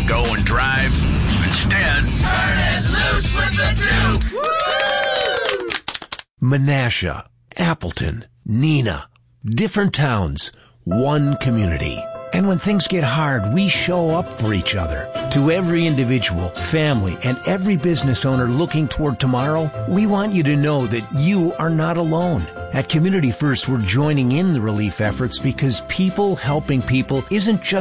go and drive. Instead, turn it loose with the Duke! Menasha, Appleton, Neenah, different towns, one community. And when things get hard, we show up for each other. To every individual, family, and every business owner looking toward tomorrow, we want you to know that you are not alone. At Community First, we're joining in the relief efforts because people helping people isn't just